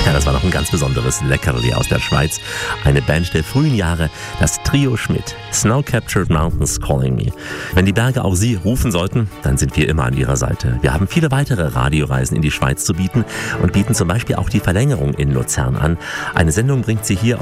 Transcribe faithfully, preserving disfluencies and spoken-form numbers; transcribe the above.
Ja, das war noch ein ganz besonderes Leckerli aus der Schweiz. Eine Band der frühen Jahre, das Trio Schmidt. Snow-Captured Mountains Calling Me. Wenn die Berge auch Sie rufen sollten, dann sind wir immer an Ihrer Seite. Wir haben viele weitere Radioreisen in die Schweiz zu bieten und bieten zum Beispiel auch die Verlängerung in Luzern an. Eine Sendung bringt Sie hier